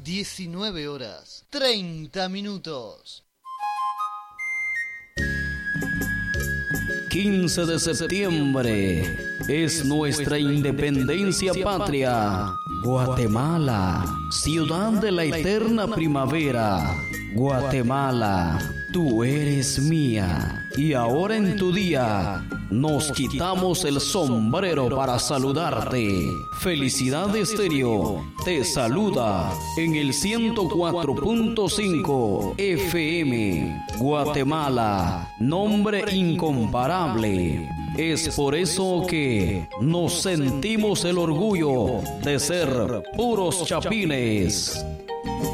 19:30. 15 de septiembre es nuestra independencia patria. Guatemala, ciudad de la eterna primavera. Guatemala, tú eres mía. Y ahora en tu día nos quitamos el sombrero para saludarte. Felicidad Estéreo te saluda en el 104.5 FM. Guatemala, nombre incomparable. Es por eso que nos sentimos el orgullo de ser puros chapines.